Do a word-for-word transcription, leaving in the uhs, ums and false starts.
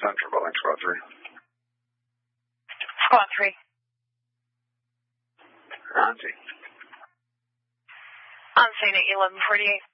Central Building, Squad three. Squad three. On scene. On scene at eleven forty-eight.